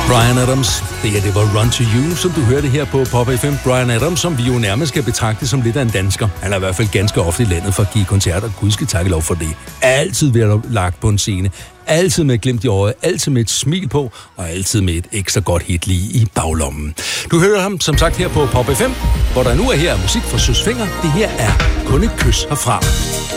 Bryan Adams. Det var Run to You, som du hørte her på Pop FM. Bryan Adams, som vi jo nærmest skal betragte som lidt af en dansker. Han er i hvert fald ganske ofte i landet for at give koncerter. Gud skal takke lov for det. Altid været lagt på en scene. Altid med et glimt i øjet, altid med et smil på, og altid med et ekstra godt hit lige i baglommen. Du hører ham som sagt her på Pop FM, hvor der nu er her musik fra Søs Fenger. Det her er Kun et kys herfra.